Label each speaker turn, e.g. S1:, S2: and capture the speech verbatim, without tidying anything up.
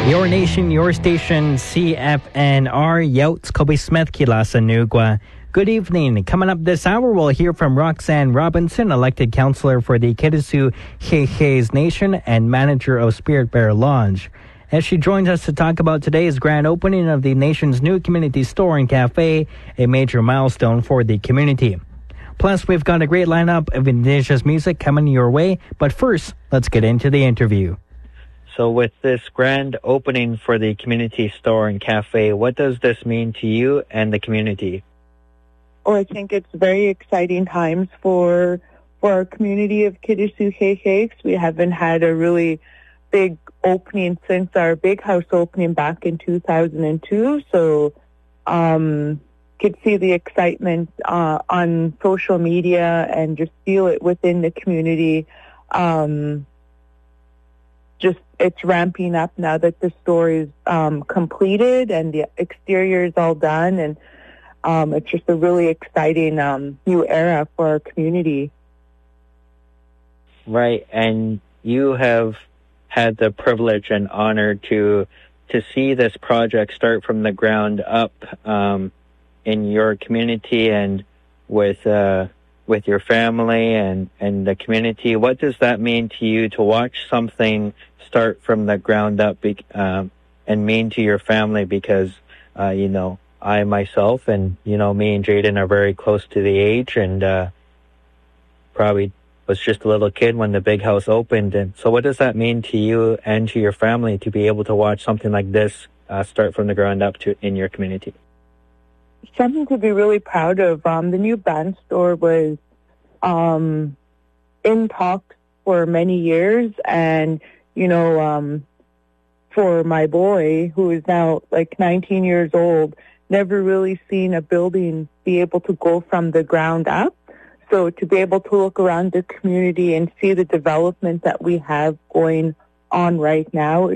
S1: Your Nation, Your Station, C F N R, Yachts Kobe Smith Kilasa Nugwa. Good evening. Coming up this hour, we'll hear from Roxanne Robinson, elected councillor for the Kitasoo Xie Nation and manager of Spirit Bear Lodge, as she joins us to talk about today's grand opening of the nation's new community store and cafe, a major milestone for the community. Plus, we've got a great lineup of Indigenous music coming your way, but first, let's get into the interview.
S2: So with this grand opening for the community store and cafe, what does this mean to you and the community?
S3: Oh, I think it's very exciting times for for our community of Kitasoo Xie. We haven't had a really big opening since our big house opening back in two thousand two. So um, could see the excitement uh, on social media and just feel it within the community. Um, just it's ramping up now that the store is um, completed and the exterior is all done, and um, it's just a really exciting um, new era for our community.
S2: Right, and you have had the privilege and honor to to see this project start from the ground up um, in your community and with uh, with your family and, and the community. What does that mean to you to watch something start from the ground up be, um, and mean to your family? Because, uh, you know, I myself and, you know, me and Jaden are very close to the age, and uh, probably was just a little kid when the big house opened. And so what does that mean to you and to your family to be able to watch something like this uh, start from the ground up to in your community?
S3: Something to be really proud of. Um, the new band store was um, in talks for many years, and, you know, um, for my boy, who is now like nineteen years old, never really seen a building be able to go from the ground up. So to be able to look around the community and see the development that we have going on right now